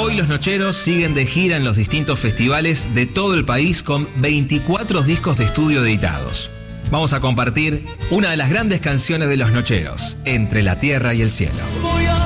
Hoy los Nocheros siguen de gira en los distintos festivales de todo el país con 24 discos de estudio editados. Vamos a compartir una de las grandes canciones de los Nocheros, Entre la Tierra y el Cielo.